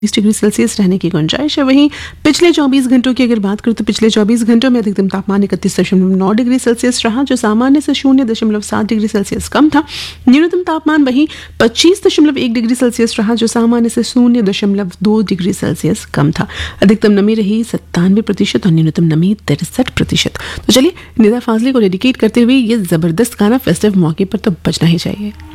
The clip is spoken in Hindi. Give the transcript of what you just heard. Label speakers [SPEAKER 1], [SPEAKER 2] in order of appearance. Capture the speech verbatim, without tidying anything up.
[SPEAKER 1] बीस डिग्री सेल्सियस रहने की गुंजाइश है। वहीं पिछले चौबीस घंटों की अगर बात करूं तो पिछले चौबीस घंटों में अधिकतम तापमान इकतीस दशमलव नौ डिग्री सेल्सियस रहा, जो सामान्य से शून्य दशमलव सात डिग्री सेल्सियस कम था। न्यूनतम तापमान वहीं पच्चीस दशमलव एक डिग्री सेल्सियस रहा, जो सामान्य से शून्य दशमलव दो डिग्री सेल्सियस कम था। अधिकतम नमी रही सत्तानवे प्रतिशत और न्यूनतम नमी तिरसठ प्रतिशत। तो चलिए निदा फाजली को डेडिकेट करते हुए ये जबरदस्त गाना फेस्टिव मौके पर तो बजना ही चाहिए।